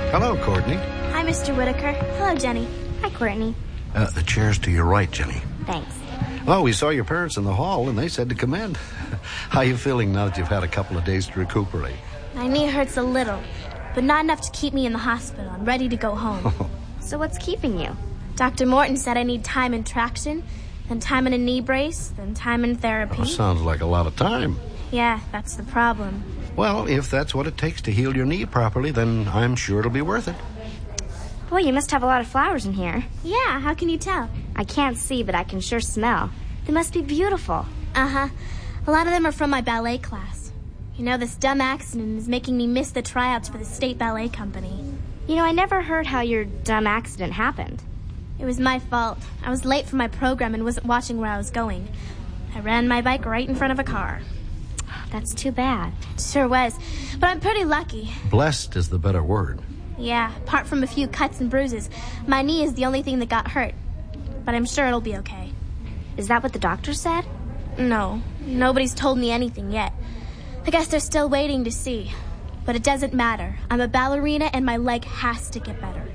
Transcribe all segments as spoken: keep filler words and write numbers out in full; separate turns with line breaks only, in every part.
Hello, Courtney.
Hi, Mister Whitaker. Hello, Jenny. Hi, Courtney.
Uh, the chair's to your right, Jenny.
Thanks.
Well, we saw your parents in the hall, and they said to come in. How are you feeling now that you've had a couple of days to recuperate?
My knee hurts a little, but not enough to keep me in the hospital. I'm ready to go home.
So what's keeping you?
Doctor Morton said I need time in traction, then time in a knee brace, then time in therapy.
Oh, sounds like a lot of time.
Yeah, that's the problem.
Well, if that's what it takes to heal your knee properly, then I'm sure it'll be worth it.
Boy, you must have a lot of flowers in here.
Yeah, how can you tell?
I can't see, but I can sure smell. They must be beautiful.
Uh-huh. A lot of them are from my ballet class. You know, this dumb accident is making me miss the tryouts for the State Ballet Company.
You know, I never heard how your dumb accident happened.
It was my fault. I was late for my program and wasn't watching where I was going. I ran my bike right in front of a car.
That's too bad.
It sure was. But I'm pretty lucky.
Blessed is the better word.
Yeah, apart from a few cuts and bruises, my knee is the only thing that got hurt. But I'm sure it'll be okay.
Is that what the doctor said?
No, nobody's told me anything yet. I guess they're still waiting to see. But it doesn't matter. I'm a ballerina and my leg has to get better.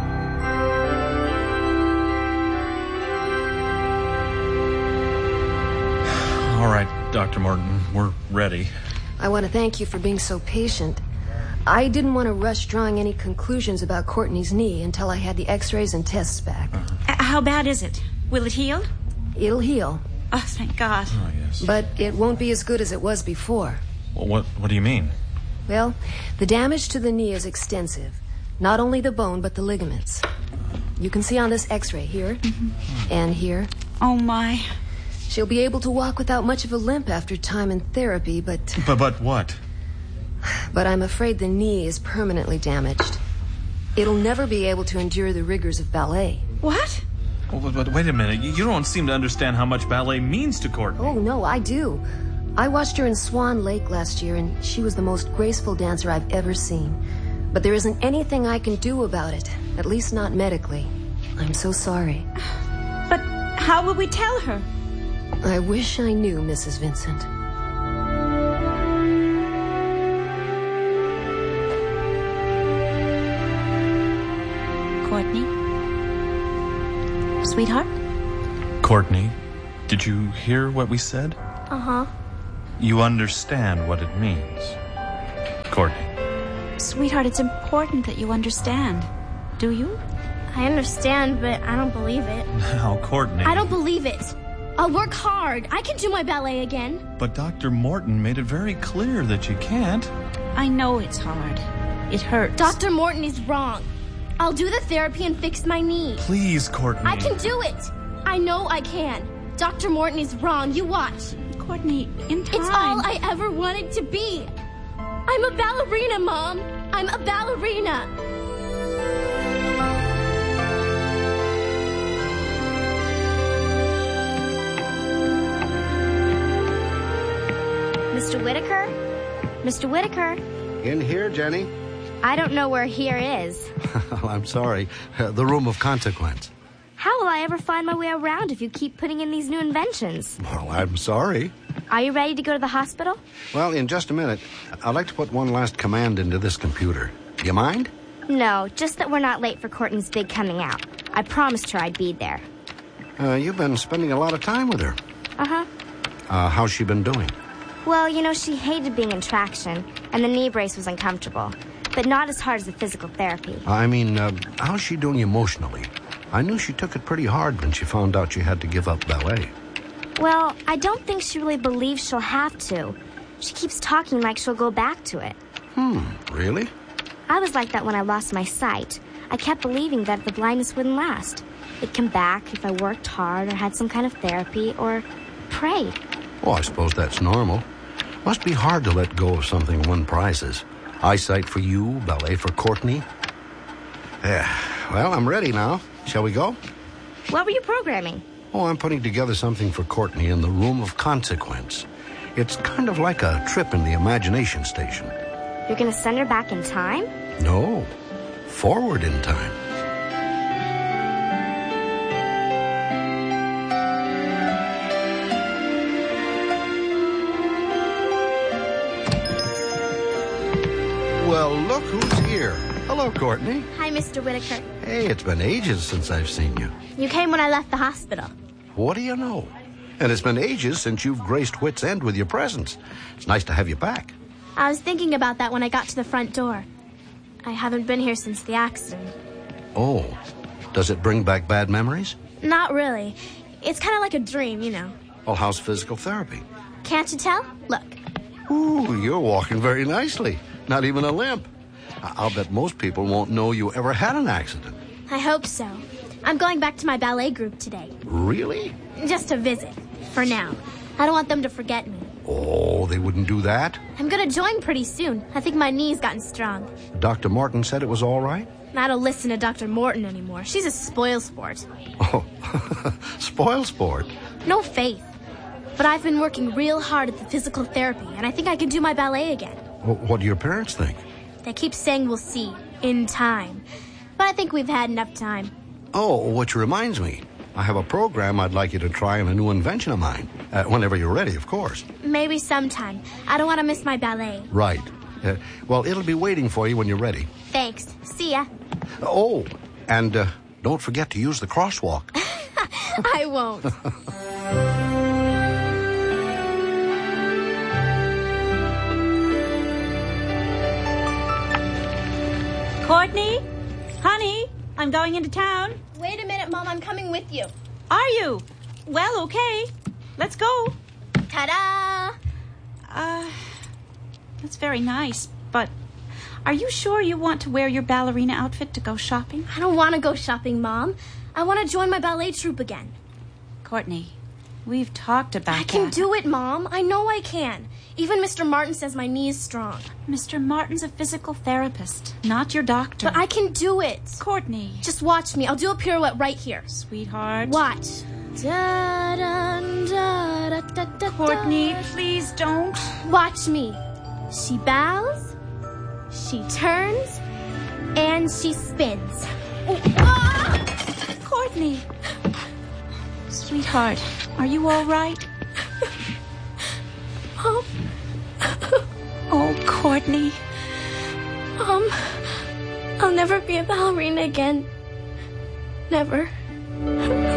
All right, Doctor Morton, we're ready.
I want to thank you for being so patient. I didn't want to rush drawing any conclusions about Courtney's knee until I had the x-rays and tests back.
Uh-huh.
Uh, how bad is it? Will it heal?
It'll heal.
Oh, thank God.
Oh, yes.
But it won't be as good as it was before.
Well, what, what do you mean?
Well, the damage to the knee is extensive. Not only the bone, but the ligaments. You can see on this x-ray here mm-hmm. and here.
Oh, my.
She'll be able to walk without much of a limp after time in therapy, but...
But, but what?
But I'm afraid the knee is permanently damaged. It'll never be able to endure the rigors of ballet.
What?
Well, but, but wait a minute. You don't seem to understand how much ballet means to Courtney.
Oh, no, I do. I watched her in Swan Lake last year, and she was the most graceful dancer I've ever seen. But there isn't anything I can do about it, at least not medically. I'm so sorry.
But how will we tell her?
I wish I knew, Missus Vincent.
Courtney? Sweetheart?
Courtney, did you hear what we said?
Uh-huh.
You understand what it means. Courtney.
Sweetheart, it's important that you understand. Do you?
I understand, but I don't believe it.
Now, Courtney.
I don't believe it. I'll work hard. I can do my ballet again.
But Doctor Morton made it very clear that you can't.
I know it's hard. It hurts.
Doctor Morton is wrong. I'll do the therapy and fix my knee.
Please, Courtney.
I can do it. I know I can. Doctor Morton is wrong. You watch.
Courtney, in time...
It's all I ever wanted to be. I'm a ballerina, Mom. I'm a ballerina.
Mister Whitaker? Mister Whitaker?
In here, Jenny?
I don't know where here is.
I'm sorry. Uh, the room of consequence.
How will I ever find my way around if you keep putting in these new inventions?
Well, I'm sorry.
Are you ready to go to the hospital?
Well, in just a minute. I'd like to put one last command into this computer. You mind?
No, just that we're not late for Courtney's big coming out. I promised her I'd be there.
Uh, you've been spending a lot of time with her.
Uh-huh.
Uh, how's she been doing?
Well, you know, she hated being in traction, and the knee brace was uncomfortable. But not as hard as the physical therapy.
I mean, uh, how's she doing emotionally? I knew she took it pretty hard when she found out she had to give up ballet.
Well, I don't think she really believes she'll have to. She keeps talking like she'll go back to it.
Hmm, really?
I was like that when I lost my sight. I kept believing that the blindness wouldn't last. It'd come back if I worked hard or had some kind of therapy or prayed.
Oh, I suppose that's normal. Must be hard to let go of something one prizes. Eyesight for you, ballet for Courtney. Yeah, well, I'm ready now. Shall we go?
What were you programming?
Oh, I'm putting together something for Courtney in the room of consequence. It's kind of like a trip in the imagination station.
You're going to send her back in time?
No, forward in time. Well, look who's here. Hello, Courtney.
Hi, Mister Whitaker.
Hey, it's been ages since I've seen you.
You came when I left the hospital.
What do you know? And it's been ages since you've graced Wits End with your presence. It's nice to have you back.
I was thinking about that when I got to the front door. I haven't been here since the accident.
Oh, does it bring back bad memories?
Not really. It's kind of like a dream, you know.
Well, how's physical therapy?
Can't you tell? Look.
Ooh, you're walking very nicely. Not even a limp. I- I'll bet most people won't know you ever had an accident.
I hope so. I'm going back to my ballet group today.
Really?
Just to visit. For now. I don't want them to forget me.
Oh, they wouldn't do that.
I'm gonna join pretty soon. I think my knee's gotten strong.
Doctor Morton said it was all right?
I don't listen to Doctor Morton anymore. She's a spoilsport.
Oh, spoil sport.
No faith. But I've been working real hard at the physical therapy, and I think I can do my ballet again.
Well, what do your parents think?
They keep saying we'll see. In time. But I think we've had enough time.
Oh, which reminds me. I have a program I'd like you to try on a new invention of mine. Uh, whenever you're ready, of course.
Maybe sometime. I don't want to miss my ballet.
Right. Uh, well, it'll be waiting for you when you're ready.
Thanks. See ya.
Oh, and uh, don't forget to use the crosswalk.
I won't.
Courtney? Honey, I'm going into town.
Wait a minute, Mom. I'm coming with you.
Are you? Well, okay. Let's go.
Ta-da!
Uh, that's very nice, but are you sure you want to wear your ballerina outfit to go shopping?
I don't want to go shopping, Mom. I want to join my ballet troupe again.
Courtney, we've talked about
I can
that.
do it, Mom. I know I can. Even Mister Martin says my knee is strong.
Mister Martin's a physical therapist, not your doctor.
But I can do it.
Courtney.
Just watch me. I'll do a pirouette right here.
Sweetheart.
Watch. Da, da, da, da, da, da,
Courtney, please don't.
Watch me. She bows, she turns, and she spins. Ooh, ah!
Courtney. Sweetheart, are you all right?
Mom.
Oh, Courtney.
Mom, I'll never be a ballerina again. Never.